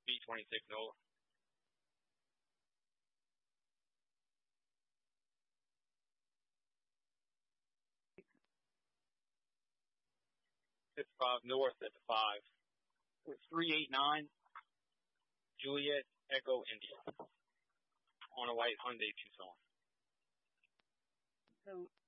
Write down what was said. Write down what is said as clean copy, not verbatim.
B-26 Nola. Five north at the 5. 389 Juliet Echo India on a white Hyundai Tucson. So